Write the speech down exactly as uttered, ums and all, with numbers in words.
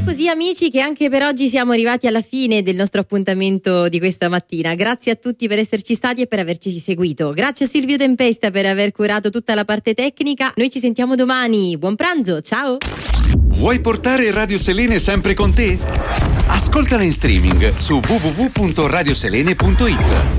così amici che anche per oggi siamo arrivati alla fine del nostro appuntamento di questa mattina. Grazie a tutti per esserci stati e per averci seguito. Grazie a Silvio Tempesta per aver curato tutta la parte tecnica. Noi ci sentiamo domani. Buon pranzo, ciao! Vuoi portare Radio Selene sempre con te? Ascoltala in streaming su w w w punto radioselene punto it.